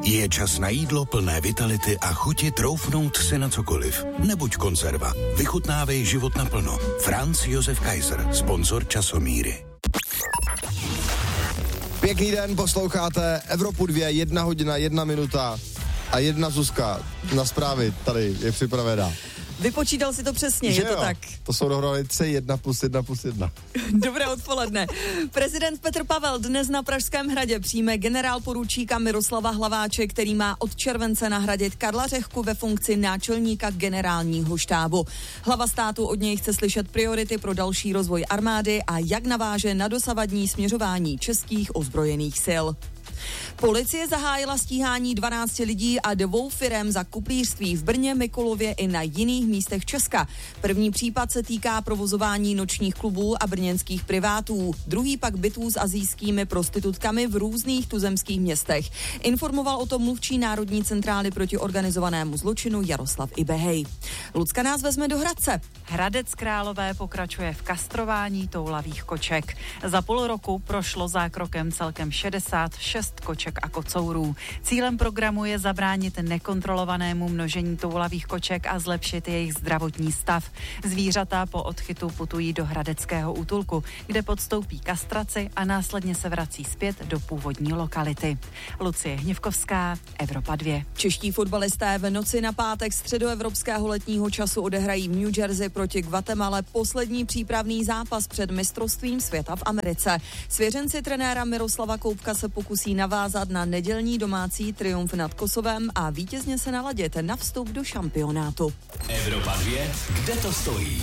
Je čas na jídlo plné vitality a chuti troufnout si na cokoliv. Nebuď konzerva. Vychutnávej život naplno. Franz Josef Kaiser, sponzor Časomíry. Pěkný den, posloucháte Evropu 2, 1 hodina, 1 minuta a 1 Zuzka na zprávy tady je připravená. Vypočítal si to přesně, že je to jo? tak. To jsou dohromady 1 + 1 + 1. Dobré odpoledne. Prezident Petr Pavel dnes na Pražském hradě přijme generálporučíka Miroslava Hlaváče, který má od července nahradit Karla Řehku ve funkci náčelníka generálního štábu. Hlava státu od něj chce slyšet priority pro další rozvoj armády a jak naváže na dosavadní směřování českých ozbrojených sil. Policie zahájila stíhání 12 lidí a 2 firem za kuplířství v Brně, Mikulově i na jiných místech Česka. První případ se týká provozování nočních klubů a brněnských privátů. Druhý pak bytů s asijskými prostitutkami v různých tuzemských městech. Informoval o tom mluvčí Národní centrály proti organizovanému zločinu Jaroslav Ibehej. Lucka nás vezme do Hradce. Hradec Králové pokračuje v kastrování toulavých koček. Za půl roku prošlo zákrokem celkem 66 koček a kocourů. Cílem programu je zabránit nekontrolovanému množení toulavých koček a zlepšit jejich zdravotní stav. Zvířata po odchytu putují do hradeckého útulku, kde podstoupí kastraci a následně se vrací zpět do původní lokality. Lucie Hněvkovská, Evropa 2. Čeští fotbalisté v noci na pátek středoevropského letního času odehrají v New Jersey proti Guatemale poslední přípravný zápas před mistrovstvím světa v Americe. Svěřenci trenéra Miroslava Koubka se pokusí navázat na nedělní domácí triumf nad Kosovem a vítězně se naladit na vstup do šampionátu. Evropa 2, kde to stojí?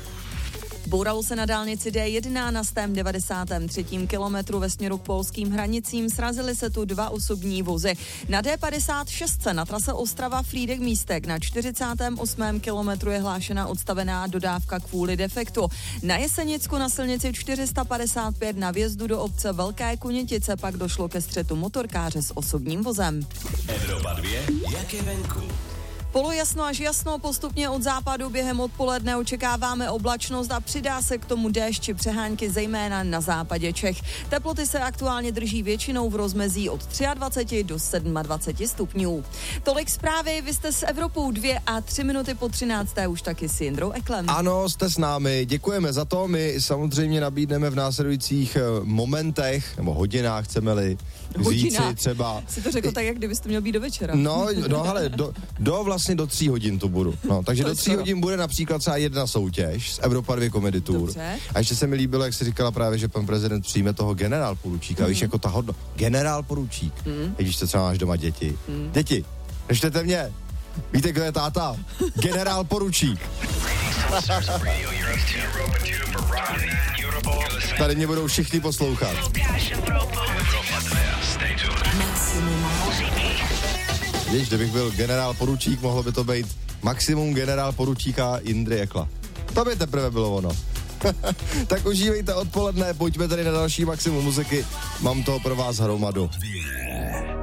Bouralo se na dálnici D1 na 193. kilometru ve směru k polským hranicím. Srazily se tu 2 osobní vozy. Na D56 na trase Ostrava-Frýdek-Místek na 48. kilometru je hlášena odstavená dodávka kvůli defektu. Na Jesenicku na silnici 455 na vjezdu do obce Velké Kunětice pak došlo ke střetu motorkáře s osobním vozem. Evropa 2, jak je venku? Polojasno až jasno, postupně od západu během odpoledne očekáváme oblačnost a přidá se k tomu déšť či přehánky zejména na západě Čech. Teploty se aktuálně drží většinou v rozmezí od 23 do 27 stupňů. Tolik zprávy, vy jste s Evropou 2 a 3 minuty po 13. už taky s Jindrou Eklem. Ano, jste s námi, děkujeme za to, my samozřejmě nabídneme v následujících momentech, nebo hodinách, chceme-li říci třeba. Si to řekl tak, jak kdybyste měl být do večera. No hele, vlastně do 3 hodin to budu. No, takže do 3 hodin bude například třeba 1 soutěž z Evropa 2 Comedy Tour. Dobře. A ještě se mi líbilo, jak jsi říkala právě, že pan prezident přijme toho generálporučíka. Víš, jako ta hodno. Generálporučík. Když se třeba máš doma děti. Děti, nečtěte mě. Víte, kdo je táta? Generálporučík. Tady mě budou všichni poslouchat. Víš, kdybych byl generálporučík, mohlo by to být maximum generálporučíka Jindry Ekla. To by teprve bylo ono. Tak užívejte odpoledne, pojďme tady na další maximum muziky. Mám toho pro vás hromadu.